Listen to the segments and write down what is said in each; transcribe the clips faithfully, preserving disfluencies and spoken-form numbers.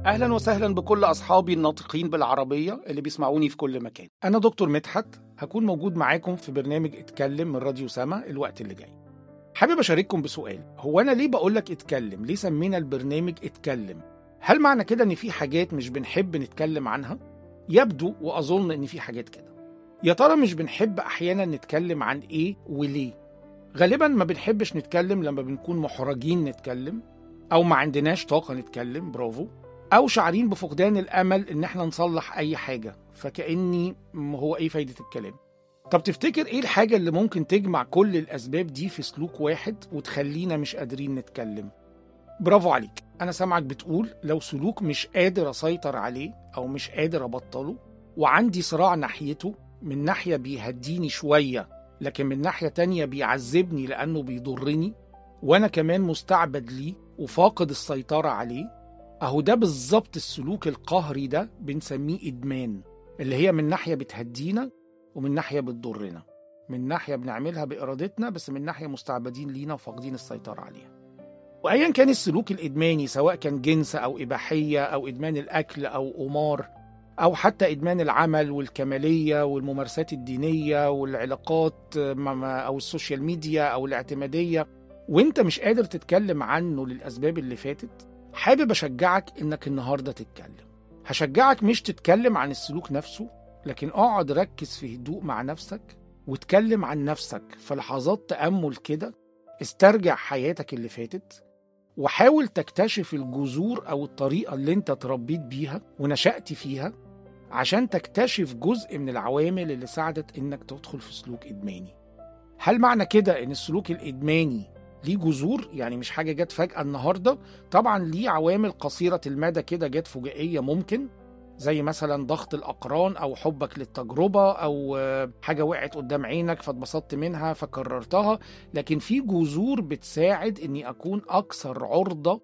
أهلا وسهلا بكل أصحابي الناطقين بالعربية اللي بيسمعوني في كل مكان. أنا دكتور مدحت، هكون موجود معاكم في برنامج اتكلم من راديو سما الوقت اللي جاي. حابب أشارككم بسؤال، هو أنا ليه بقولك اتكلم؟ ليه سمينا البرنامج اتكلم؟ هل معنى كده إن في حاجات مش بنحب نتكلم عنها؟ يبدو وأظن إن في حاجات كده. يا ترى مش بنحب أحيانا نتكلم عن إيه وليه؟ غالبا ما بنحبش نتكلم لما بنكون محرجين نتكلم، أو ما عندناش طاقة نتكلم، برافو، أو شعرين بفقدان الأمل إن احنا نصلح أي حاجة، فكأني هو إيه فايدة الكلام؟ طب تفتكر إيه الحاجة اللي ممكن تجمع كل الأسباب دي في سلوك واحد وتخلينا مش قادرين نتكلم؟ برافو عليك، أنا سامعك بتقول لو سلوك مش قادر أسيطر عليه أو مش قادر أبطله وعندي صراع ناحيته، من ناحية بيهديني شوية لكن من ناحية تانية بيعذبني لأنه بيضرني وأنا كمان مستعبد ليه وفاقد السيطرة عليه، أهو ده بالظبط السلوك القهري ده بنسميه إدمان، اللي هي من ناحية بتهدينا ومن ناحية بتضرنا، من ناحية بنعملها بإرادتنا بس من ناحية مستعبدين لينا وفاقدين السيطرة عليها. وأيا كان السلوك الإدماني، سواء كان جنس أو إباحية أو إدمان الأكل أو قمار أو حتى إدمان العمل والكمالية والممارسات الدينية والعلاقات أو السوشيال ميديا أو الاعتمادية، وإنت مش قادر تتكلم عنه للأسباب اللي فاتت، حابب أشجعك إنك النهاردة تتكلم. هشجعك مش تتكلم عن السلوك نفسه، لكن اقعد ركز في هدوء مع نفسك وتكلم عن نفسك في لحظات تأمل كده، استرجع حياتك اللي فاتت وحاول تكتشف الجذور أو الطريقة اللي انت تربيت بيها ونشأت فيها عشان تكتشف جزء من العوامل اللي ساعدت إنك تدخل في سلوك إدماني. هل معنى كده إن السلوك الإدماني ليه جذور؟ يعني مش حاجة جت فجأة النهاردة، طبعا ليه عوامل قصيرة المدى كده جت فجائية، ممكن زي مثلا ضغط الأقران أو حبك للتجربة أو حاجة وقعت قدام عينك فاتبسطت منها فكررتها، لكن في جذور بتساعد إني أكون أكثر عرضة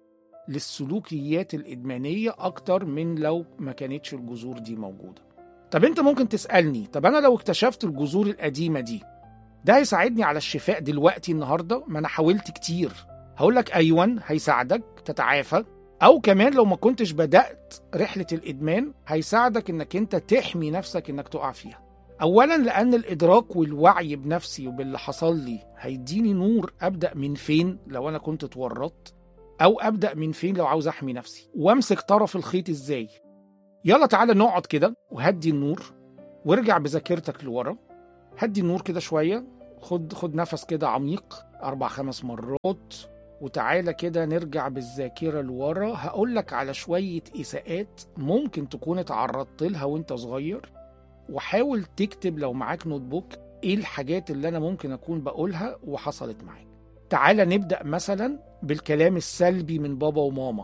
للسلوكيات الإدمانية أكتر من لو ما كانتش الجذور دي موجودة. طب أنت ممكن تسألني، طب أنا لو اكتشفت الجذور القديمة دي ده هيساعدني على الشفاء دلوقتي النهاردة؟ ما أنا حاولت كتير. هقولك أيوان هيساعدك تتعافى، أو كمان لو ما كنتش بدأت رحلة الإدمان هيساعدك إنك أنت تحمي نفسك إنك تقع فيها. أولا لأن الإدراك والوعي بنفسي وباللي حصل لي هيديني نور أبدأ من فين لو أنا كنت اتورطت، أو أبدأ من فين لو عاوز أحمي نفسي، وأمسك طرف الخيط إزاي. يلا تعالى نقعد كده وهدي النور وارجع بذاكرتك لورا، هدي النور كده شوية، خد خد نفس كده عميق أربع خمس مرات، وتعالى كده نرجع بالذاكرة لورا. هقولك على شوية إساءات ممكن تكون اتعرضت لها وانت صغير، وحاول تكتب لو معاك نوتبوك ايه الحاجات اللي انا ممكن اكون بقولها وحصلت معاك. تعالى نبدأ مثلا بالكلام السلبي من بابا وماما،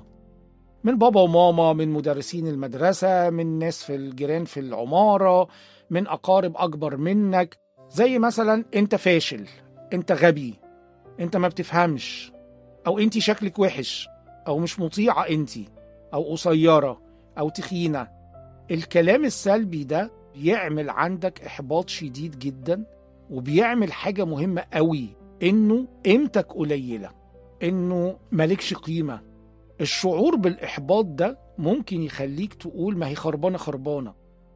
من بابا وماما، من مدرسين المدرسة، من ناس في الجيران في العمارة، من أقارب أكبر منك، زي مثلا انت فاشل، انت غبي، انت ما بتفهمش، أو أنتي شكلك وحش، أو مش مطيعة أنتي، أو قصيرة، أو تخينة. الكلام السلبي ده بيعمل عندك إحباط شديد جدا، وبيعمل حاجة مهمة قوي، إنه قيمتك قليلة، إنه مالكش قيمة. الشعور بالإحباط ده ممكن يخليك تقول ما هي خربانة خربانة،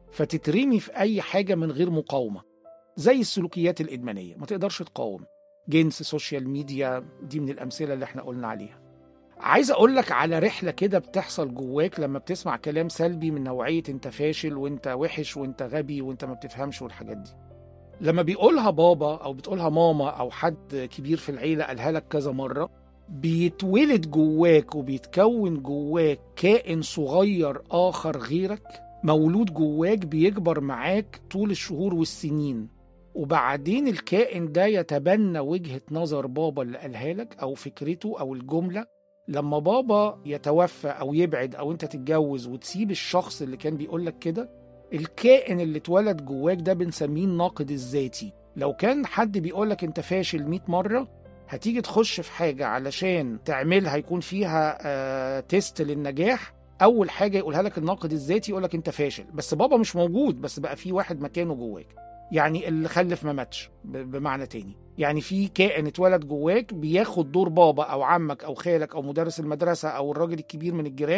فتترمي في أي حاجة من غير مقاومة، زي السلوكيات الإدمانية، ما تقدرش تقاوم، جنس، سوشيال ميديا، دي من الأمثلة اللي احنا قلنا عليها. عايز أقولك على رحلة كده بتحصل جواك لما بتسمع كلام سلبي من نوعية انت فاشل وانت وحش وانت غبي وانت ما بتفهمش والحاجات دي. لما بيقولها بابا أو بتقولها ماما أو حد كبير في العيلة قالها لك كذا مرة، بيتولد جواك وبيتكون جواك كائن صغير آخر غيرك، مولود جواك بيكبر معاك طول الشهور والسنين، وبعدين الكائن ده يتبنى وجهة نظر بابا اللي قالها لك أو فكرته أو الجملة. لما بابا يتوفى أو يبعد أو أنت تتجوز وتسيب الشخص اللي كان بيقولك كده، الكائن اللي اتولد جواك ده بنسميه الناقد الذاتي. لو كان حد بيقولك أنت فاشل مئة مرة، هتيجي تخش في حاجة علشان تعملها يكون فيها آه تيست للنجاح، أول حاجة يقولها لك الناقد الذاتي يقولك أنت فاشل، بس بابا مش موجود، بس بقى في واحد مكانه جواك، يعني اللي خلف ما ماتش بمعنى تاني، يعني في كائن اتولد جواك بياخد دور بابا أو عمك أو خالك أو مدرس المدرسة أو الراجل الكبير من الجيران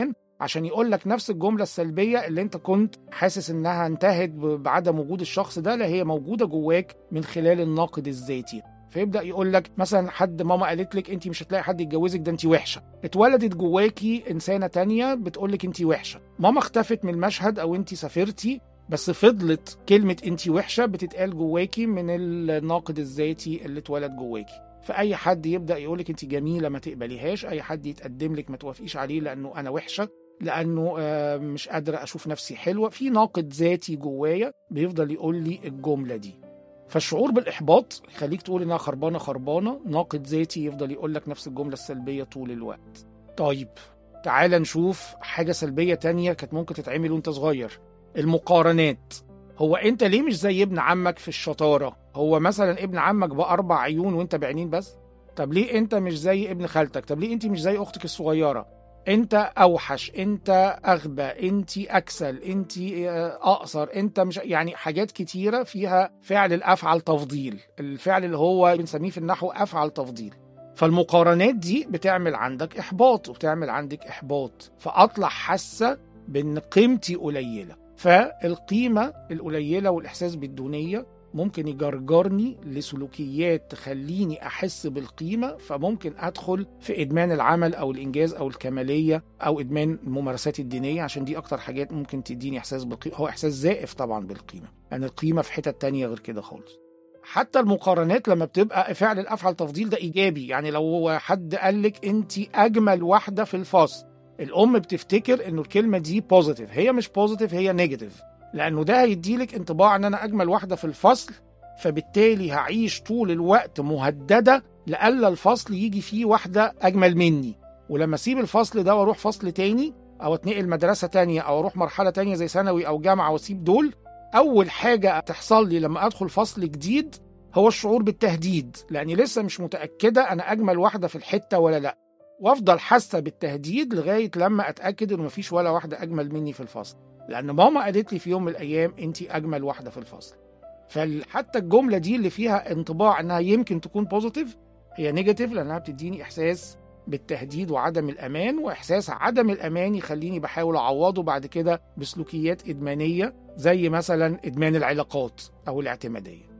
عشان يقول لك نفس الجملة السلبية اللي انت كنت حاسس انها انتهت بعدم وجود الشخص ده، لا هي موجودة جواك من خلال الناقد الذاتي. فيبدأ يقول لك مثلا حد ماما قالت لك انت مش هتلاقي حد يتجوزك، ده انت وحشة. اتولدت جواكي انسانة تانية بتقول لك انت وحشة. ماما اختفت من المشهد او انت سافرتي، بس فضلت كلمة انت وحشة بتتقال جواكي من الناقد الذاتي اللي اتولد جواكي. فأي حد يبدأ يقولك انت جميلة ما تقبليهاش، أي حد يتقدم لك ما توافقيش عليه لأنه أنا وحشة، لأنه مش قادرة أشوف نفسي حلوة. في ناقد ذاتي جوايا بيفضل يقول لي الجملة دي. فالشعور بالإحباط يخليك تقول إنها خربانة خربانة، ناقد ذاتي يفضل يقول لك نفس الجملة السلبية طول الوقت. طيب تعال نشوف حاجة سلبية تانية كانت ممكن تتعمل وانت صغير، المقارنات. هو انت ليه مش زي ابن عمك في الشطارة؟ هو مثلا ابن عمك بأربع عيون وانت بعينين بس؟ طب ليه انت مش زي ابن خالتك؟ طب ليه انت مش زي اختك الصغيرة؟ انت اوحش، انت اغبى، انت اكسل، انت اقصر، انت مش، يعني حاجات كتيرة فيها فعل الافعل تفضيل، الفعل اللي هو بنسميه في النحو افعل تفضيل. فالمقارنات دي بتعمل عندك احباط وبتعمل عندك احباط، فاطلع حاسة بان قيمتي قليلة. فالقيمة القليلة والإحساس بالدونية ممكن يجرجرني لسلوكيات تخليني أحس بالقيمة، فممكن أدخل في إدمان العمل أو الإنجاز أو الكمالية أو إدمان الممارسات الدينية، عشان دي أكتر حاجات ممكن تديني إحساس بالقيمة. هو إحساس زائف طبعا بالقيمة، يعني القيمة في حتة تانية غير كده خالص. حتى المقارنات لما بتبقى فعل الأفعل تفضيل ده إيجابي، يعني لو حد قالك أنت أجمل واحدة في الفصل، الأم بتفتكر إنه الكلمة دي بوزيتيف، هي مش بوزيتيف، هي نيجاتيف، لأنه ده هيديلك انطباع إن أنا أجمل واحدة في الفصل، فبالتالي هعيش طول الوقت مهددة لألا الفصل يجي فيه واحدة أجمل مني. ولما أسيب الفصل ده وأروح فصل تاني أو أتنقل مدرسة تانية أو أروح مرحلة تانية زي ثانوي أو جامعة وأسيب دول، أول حاجة تحصل لي لما أدخل فصل جديد هو الشعور بالتهديد، لأني لسه مش متأكدة أنا أجمل واحدة في الحتة ولا لأ، وافضل حاسه بالتهديد لغايه لما اتاكد انه مفيش ولا واحده اجمل مني في الفصل، لان ماما قالت لي في يوم من الايام انت اجمل واحده في الفصل. فحتى الجمله دي اللي فيها انطباع انها يمكن تكون بوزيتيف هي نيجاتيف، لانها بتديني احساس بالتهديد وعدم الامان، واحساس عدم الامان يخليني بحاول اعوضه بعد كده بسلوكيات ادمانيه زي مثلا ادمان العلاقات او الاعتماديه.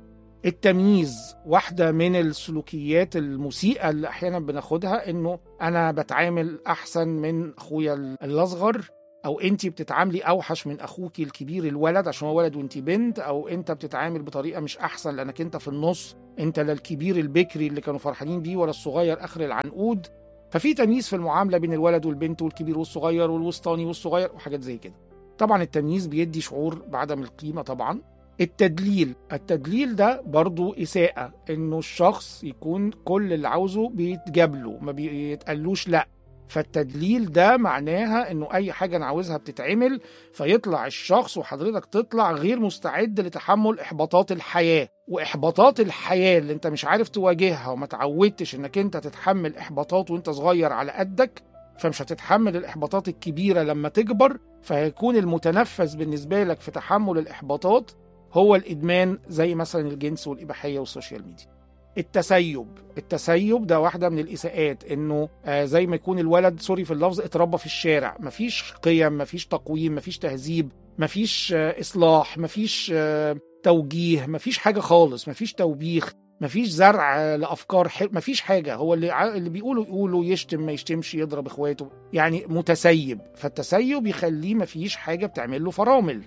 التمييز واحدة من السلوكيات المسيئة اللي أحيانا بناخدها، إنه أنا بتعامل أحسن من أخويا الأصغر، أو أنتي بتتعاملي أوحش من أخوكي الكبير الولد عشان هو ولد وأنتي بنت، أو أنت بتتعامل بطريقة مش أحسن لأنك أنت في النص، أنت لا الكبير البكري اللي كانوا فرحانين بيه ولا الصغير آخر العنقود. ففي تمييز في المعاملة بين الولد والبنت والكبير والصغير والوسطاني والصغير وحاجات زي كده. طبعا التمييز بيدي شعور بعدم القيمة طبعا. التدليل، التدليل ده برضو إساءة، إنه الشخص يكون كل اللي عاوزه بيتجابله ما بيتقلوش لأ. فالتدليل ده معناها إنه أي حاجة أنا عاوزها بتتعمل، فيطلع الشخص وحضرتك تطلع غير مستعد لتحمل إحباطات الحياة. وإحباطات الحياة اللي أنت مش عارف تواجهها وما تعودتش إنك أنت تتحمل إحباطات وأنت صغير على قدك، فمش هتتحمل الإحباطات الكبيرة لما تكبر، فهيكون المتنفس بالنسبة لك في تحمل الإحباطات هو الإدمان، زي مثلا الجنس والإباحية والسوشيال ميديا. التسيب، التسيب ده واحدة من الإساءات، إنه آه زي ما يكون الولد سوري في اللفظ اتربى في الشارع، مفيش قيم، مفيش تقويم، مفيش تهذيب، مفيش آه إصلاح، مفيش آه توجيه، مفيش حاجة خالص، مفيش توبيخ، مفيش زرع آه لأفكار حلوة، مفيش حاجة. هو اللي اللي بيقولوا يقولوا، يشتم ما يشتمش، يضرب إخواته، يعني متسيب. فالتسيب يخليه مفيش حاجة بتعمل له فرامل،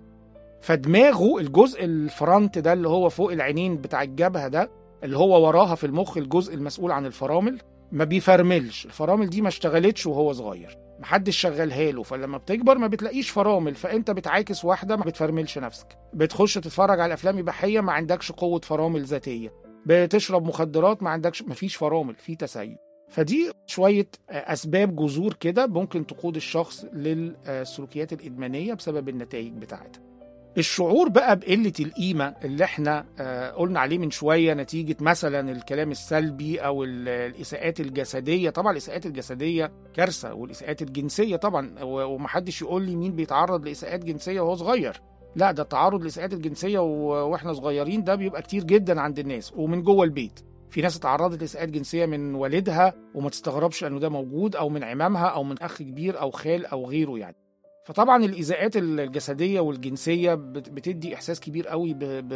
فدماغه الجزء الفرنت ده اللي هو فوق العينين بتاع الجبهة ده، اللي هو وراها في المخ الجزء المسؤول عن الفرامل، ما بيفرملش. الفرامل دي ما اشتغلتش وهو صغير، محدش شغلها له، فلما بتكبر ما بتلاقيش فرامل، فانت بتعاكس واحدة ما بتفرملش نفسك، بتخش تتفرج على افلام اباحية ما عندكش قوة فرامل ذاتية، بتشرب مخدرات ما عندكش، ما فيش فرامل، في تسيب. فدي شوية أسباب جذور كده ممكن تقود الشخص للسلوكيات الإدمانية بسبب النتائج بتاعتها. الشعور بقى بقلة القيمة اللي احنا آه قلنا عليه من شوية، نتيجة مثلا الكلام السلبي أو الإساءات الجسدية. طبعا الإساءات الجسدية كارثة، والإساءات الجنسية طبعا، ومحدش يقول لي مين بيتعرض لإساءات جنسية وهو صغير، لا ده التعرض لإساءات الجنسية وإحنا صغيرين ده بيبقى كتير جدا عند الناس ومن جوه البيت. في ناس اتعرضت لإساءات جنسية من والدها وما تستغربش لأنه ده موجود، أو من عمامها، أو من أخ كبير أو خال أو غيره يعني. فطبعا الإيذاءات الجسدية والجنسية بتدي إحساس كبير قوي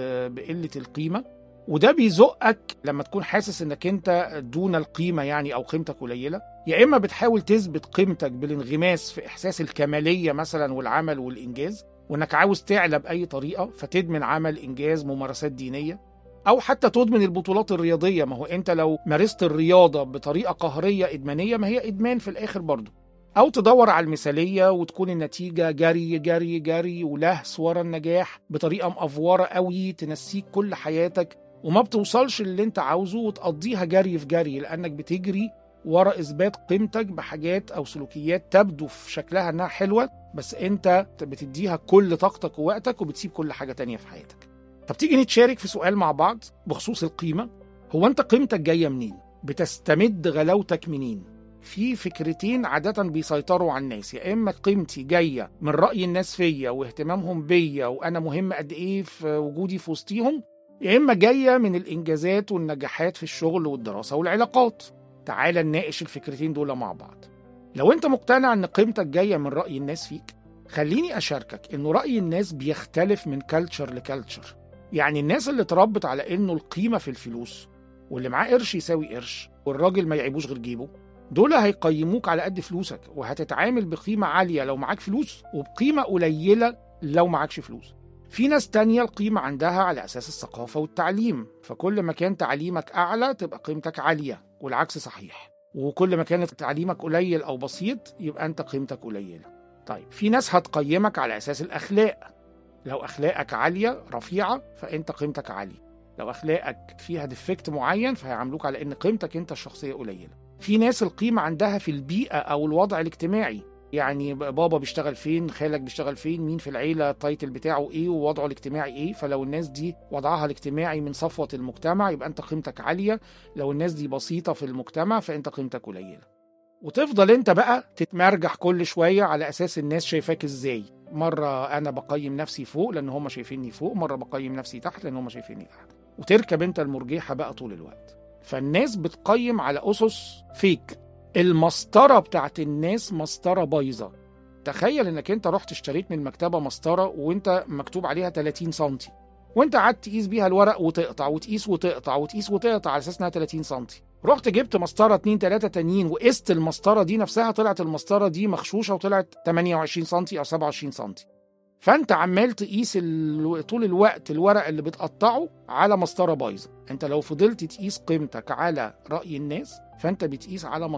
بقلة القيمة، وده بيزقك لما تكون حاسس انك انت دون القيمة يعني او قيمتك قليلة. يا اما بتحاول تثبت قيمتك بالانغماس في احساس الكمالية مثلا والعمل والانجاز، وانك عاوز تعلى باي طريقة فتدمن عمل، انجاز، ممارسات دينية، او حتى تدمن البطولات الرياضية. ما هو انت لو مارست الرياضة بطريقة قهرية ادمانية ما هي ادمان في الاخر برضو. او تدور على المثالية وتكون النتيجة جري جري جري ولهس ورا النجاح بطريقة مأفورة قوي تنسيك كل حياتك، وما بتوصلش اللي انت عاوزه وتقضيها جري في جري، لانك بتجري ورا اثبات قيمتك بحاجات او سلوكيات تبدو في شكلها انها حلوة، بس انت بتديها كل طاقتك ووقتك وبتسيب كل حاجة تانية في حياتك. طب تيجي نتشارك في سؤال مع بعض بخصوص القيمة. هو انت قيمتك جاية منين؟ بتستمد غلاوتك منين؟ في فكرتين عادة بيسيطروا على الناس، يا اما قيمتي جاية من رأي الناس فيا واهتمامهم بيا وانا مهم قد ايه في وجودي في وسطيهم، يا إما جاية من الإنجازات والنجاحات في الشغل والدراسة والعلاقات. تعال نناقش الفكرتين دول مع بعض. لو أنت مقتنع أن قيمتك جاية من رأي الناس فيك، خليني أشاركك أنه رأي الناس بيختلف من كالتشر لكالتشر. يعني الناس اللي اتربت على أنه القيمة في الفلوس، واللي معاه قرش يساوي قرش، والراجل ما يعيبوش غير جيبه، دول هيقيموك على قد فلوسك، وهتتعامل بقيمة عالية لو معاك فلوس وبقيمة قليلة لو معاكش فلوس. في ناس تانية القيمة عندها على أساس الثقافة والتعليم، فكل ما كان تعليمك أعلى تبقى قيمتك عالية، والعكس صحيح. وكل ما كانت تعليمك قليل أو بسيط يبقى أنت قيمتك قليلة. طيب في ناس هتقيمك على أساس الأخلاق، لو أخلاقك عالية رفيعة فأنت قيمتك عالية، لو أخلاقك فيها ديفكت معين فهيعاملوك على أن قيمتك أنت الشخصية قليلة. في ناس القيمة عندها في البيئة أو الوضع الاجتماعي، يعني بابا بيشتغل فين، خالك بيشتغل فين، مين في العيلة التايتل بتاعه ايه ووضعه الاجتماعي ايه، فلو الناس دي وضعها الاجتماعي من صفوة المجتمع يبقى انت قيمتك عالية، لو الناس دي بسيطة في المجتمع فانت قيمتك قليلة. وتفضل انت بقى تتمرجح كل شوية على اساس الناس شايفاك ازاي. مرة انا بقيم نفسي فوق لان هم شايفيني فوق، مرة بقيم نفسي تحت لان هم شايفيني تحت، وتركب انت المرجحة بقى طول الوقت. فالناس بتقيم على اسس فيك. المسطرة بتاعت الناس مسطرة بايظة. تخيل انك انت رحت اشتريت من المكتبة مسطرة وانت مكتوب عليها ثلاثين سنتي، وانت قعدت تقيس بيها الورق وتقطع وتقيس وتقطع وتقيس وتقطع على اساس انها ثلاثين سنتي. رحت جبت مسطرة اتنين تلاتة تانيين وقست المسطرة دي نفسها، طلعت المسطرة دي مخشوشة وطلعت ثمانية وعشرين سنتي او سبعة وعشرين سنتي. فانت عمال تقيس ال... طول الوقت الورق اللي بتقطعه على مسطرة بايظة. انت لو فضلت تقيس قيمتك على رأي الناس فانت بتقيس على